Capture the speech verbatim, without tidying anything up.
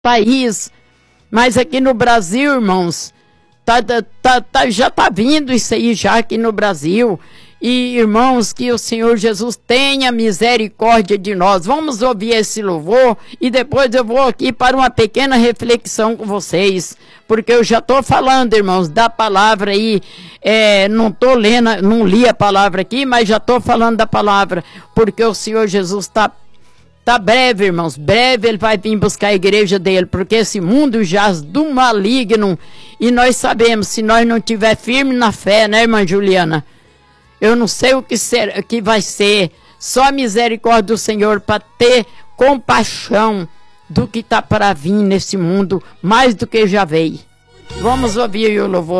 país, mas aqui no Brasil, irmãos, tá, tá, tá, já tá vindo isso aí já aqui no Brasil. E, irmãos, que o Senhor Jesus tenha misericórdia de nós. Vamos ouvir esse louvor e depois eu vou aqui para uma pequena reflexão com vocês. Porque eu já estou falando, irmãos, da palavra aí. É, não estou lendo, não li a palavra aqui, mas já estou falando da palavra. Porque o Senhor Jesus está tá breve, irmãos. Breve ele vai vir buscar a igreja dele. Porque esse mundo jaz do maligno. E nós sabemos, se nós não estiver firme na fé, né, irmã Juliana? Eu não sei o que, ser, que vai ser, só a misericórdia do Senhor para ter compaixão do que está para vir nesse mundo, mais do que já veio. Vamos ouvir o louvor.